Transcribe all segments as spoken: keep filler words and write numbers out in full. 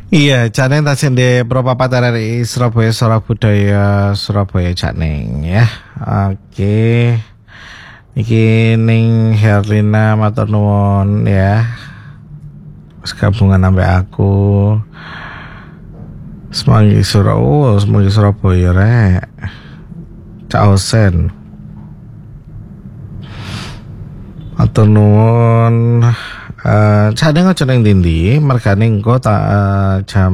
Iya, Caneng tasih di Propapat R R I Surabaya Suara Budaya Surabaya Caneng ya. Oke. Iki ning Herlina matur nuwun ya. Wis gabungan sampai aku. Semanggi Surabaya, oh, Semanggi Surabaya rek. Cak Hosen. Matur nuwun. Uh, Caneng aja ning ndi mergane engko tak uh, jam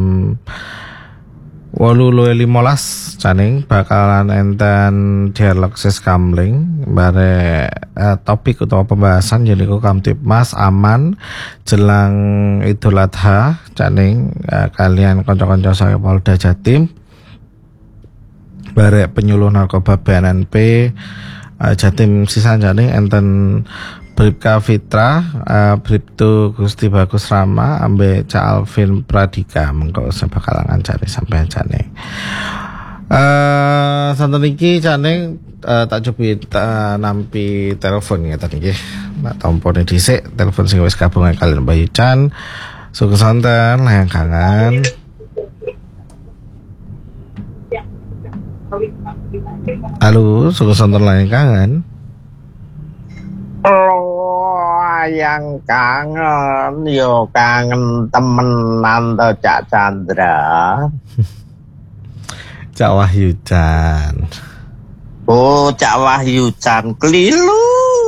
wolu luwih limolas Caneng bakalan enten dialog seskamling bare uh, topik utawa pembahasan yaiku Kamtibmas aman jelang Idul Adha Caneng uh, kalian kanca-kanca saya Polda Jatim bare penyuluh narkoba B N N P uh, Jatim sisan Caneng enten Bribka Fitra, uh, Bribtu Gusti Bagus Rama, ambe Cak Alvin Pradika, mengko bakal ngancani sampean Caneng. Uh, santen iki Caneng uh, tak cobi uh, nampi telepon ya tadi nggih. Nak tompone dhisik telepon sing wis kabungan kalian Bayu Chan. Suku santen layang kangen. Halo, suku santen layang kangen. Oh, yang kangen, yo kangen temenan to Cak Chandra. Cak Wahyu Chan. Oh, Cak Wahyu Chan kelilu.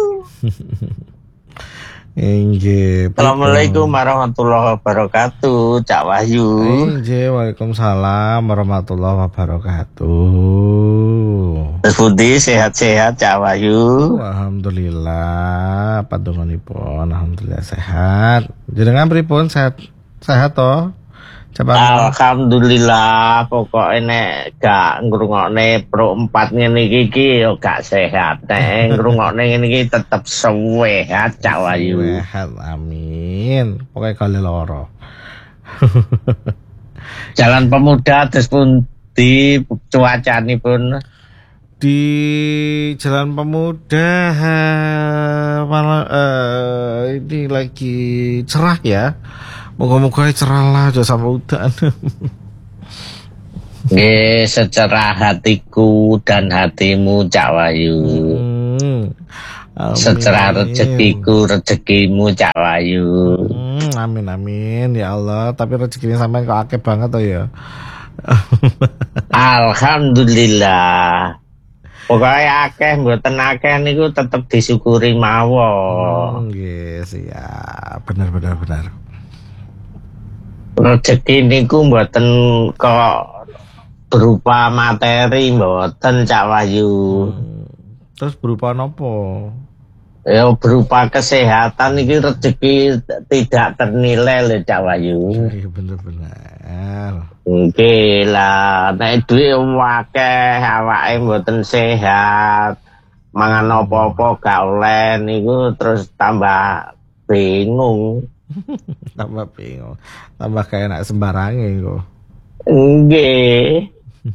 Inggih. Assalamualaikum warahmatullahi wabarakatuh, Cak Wahyu. Inggih, waalaikumsalam warahmatullahi wabarakatuh. Terus Budi sehat-sehat Cak Wahyu. Alhamdulillah, padunganipun alhamdulillah sehat. Jenengan pripun sehat sehat toh? Coba alhamdulillah, pokoknya nek gak ngrungokne pro empat ngene iki yo gak sehat. Nek ngrungokne ngene iki tetep sehat Cak Wahyu. Sehat, amin. Pokoknya kali loro. Jalan Pemuda terus pun di cuacanipun di Jalan Pemuda malah uh, ini lagi cerah ya. Moga-moga cerah lah aja sama udan. Nggih, secerah hatiku dan hatimu Cak Wahyu. Hmm, secerah rezekiku rezekimu Cak Wahyu. Hmm, amin amin ya Allah. Tapi rezekinya sampean kok akeh banget toh ya. Alhamdulillah. Pokoknya akeh mboten akeh niku tetep disyukuri mawon. Nggih, hmm, siap. Bener bener bener. Rezeki niku mboten kok berupa materi mboten Cak Wahyu. Hmm. Terus berupa nopo? Ya berupa kesehatan iki rezeki tidak ternilai lho Cak Wahyu. Iya bener bener. Nggih lah, nek duwe akeh awake mboten sehat, mangan apa-apa gak oleh niku terus tambah bingung. Tambah bingung. Tambah kayak enak sembarange kok. Nggih.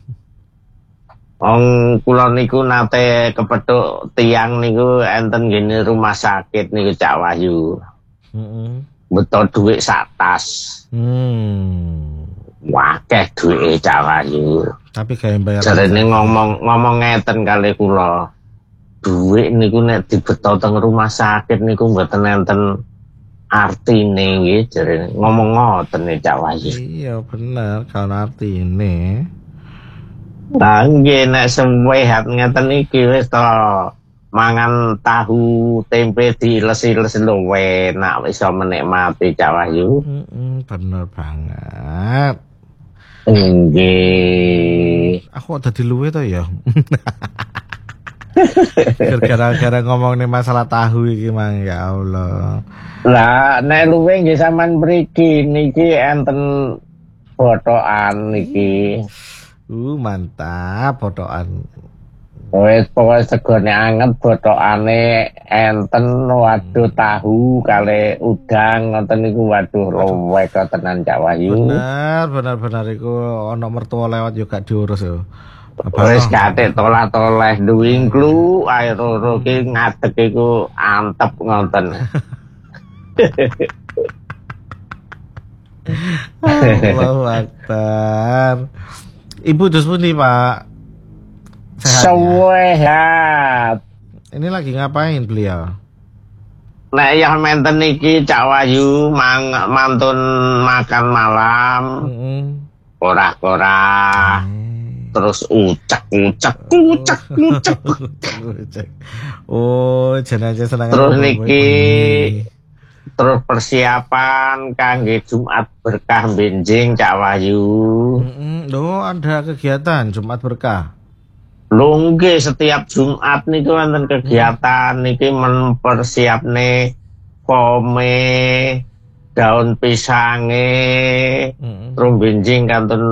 Wong kula niku nate kepethuk tiang niku enten ngene rumah sakit niku Cak Wahyu. Heeh. Beto dhuwit sak tas. Hmm. Wakeh duwike Cak Wahyu. Tapi gawe bayar. Jarene ngomong ngomong ngeten kali kula. Duwit niku nek dibeto teng rumah sakit niku mboten enten artine nggih jarene. Ngomong ngoten nek Cak Wahyu. Iya bener kan artine. Nah nggih nek sehat ngeten iki wis to mangan tahu tempe dilesi-lesi luwe enak iso menikmati Cak Wahyu. Heeh, bener banget. Nggih. Aku dadi luwe to ya. Gara-gara ngomong nih masalah tahu iki mang ya Allah. Lah nek luwe nggih sampean mriki niki enten botokan niki. Uh mantap botokan. Wes pokoknya segone anget botokane enten waduh tahu kali udang ngoten niku waduh luwih tenan Cak Wahyu. Bener bener bener iku ana mertua lewat yo gak diurus yo. Wis kate tolah-toleh duwingklu ae loro ki ngadeg iku antep ngoten. Allahu Akbar. Ibu dus pundi, Pak? Sehat. Ini lagi ngapain beliau? Nek ya menten iki Cak Wahyu mang, mantun makan malam. Mm-hmm. Korah-korah. Mm. Terus ucek-ucek, ucek-ucek. Oh, jenenge seneng. Terus niki terus persiapan kangge Jumat Berkah benjing Cak Wahyu. Mm-hmm. Loh, ada kegiatan Jumat Berkah. Lho nggih setiap Jumat niku wonten kegiatan niki mempersiapne pome, daun pisange, mm-hmm. terus benjing kanten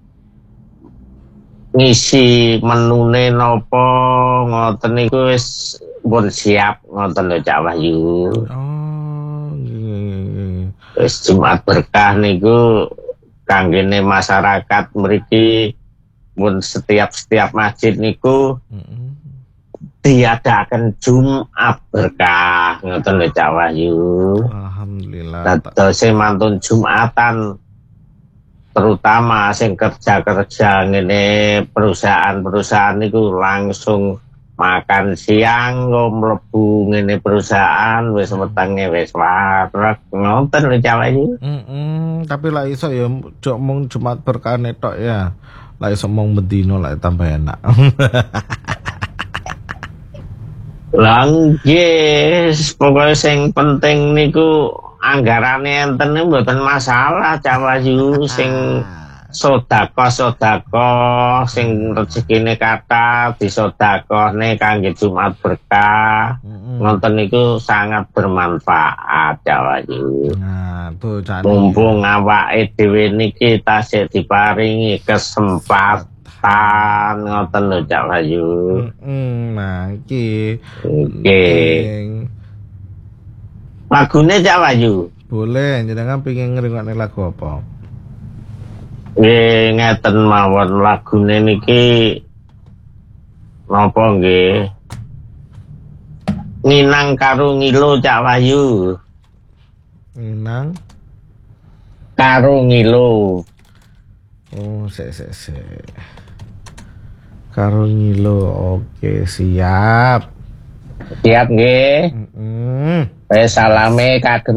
ngisi menune napa ngoten niku wis pun siap ngoten lho Cak Wahyu. Oh, nggih. Wis Jumat Berkah niku kanggene masyarakat mriki mun setiap-setiap masjid niku mm-hmm. diadakan Jumat Berkah ngoten lho Cak Wahyu. Alhamdulillah. Dados mantun Jumatan terutama sing kerja-kerja ngene perusahaan-perusahaan niku langsung makan siang kok mlebu ngene perusahaan wis wetenge wis wareg ngoten lho Cak Wahyu. Mm-mm, tapi lah iso ya jok mung Jumat Berkah tok ya. Lah iso mung bendino lah tambah enak. Lah nggih, pokoke sing penting niku anggarane enten mboten masalah Cak Wahyu sing sedekah-sedekah sing rezekine kathah disedekahne kangge Jumat Berkah. Ngoten niku sangat bermanfaat Cak Wahyu. Nah, bocah mumpung awake dhewe niki tasih diparingi kesempatan ngoten lho Cak Wahyu. Heeh, nah iki. Nggih. Lagune Cak Wahyu. Boleh, jenengan pengin ngrungokne lagu apa? Nggih, ngeten mawon lagune niki napa nggih? Nginang karo ngilo Cak Wahyu. Nginang karo ngilo. Oh, sik sik sik. Karo ngilo. Oke, siap. Siap nggih. Heeh. Wis salame kagem